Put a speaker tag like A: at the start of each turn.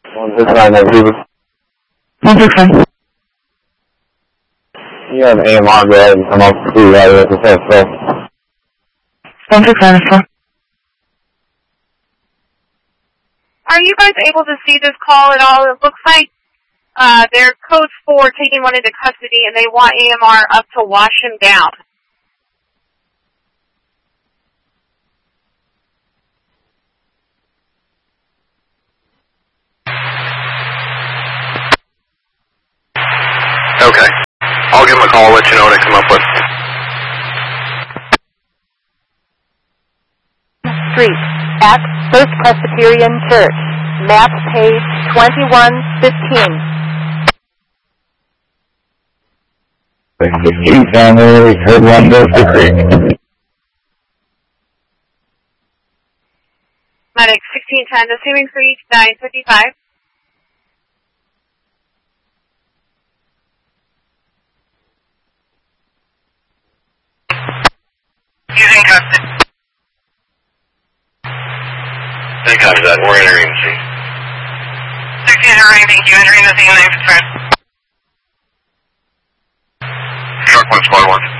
A: 169 Vancouver.
B: 169.
A: You have AMR, go ahead and come up to the first floor.
B: 169 is fine.
C: Are you guys able to see this call at all? It looks like they're code 4 taking one into custody and they want AMR up to wash him down.
D: Okay. I'll give him a call, let you know what I come up with.
E: Street at First Presbyterian Church, map page 2115.
A: 16 family, heard 153.
C: Medic 1610, assuming for each 955.
D: Using custody. Any copy that. We're entering the scene.
C: 16 entering, thank you. Entering the scene, 955.
D: Truck 1 squad 1.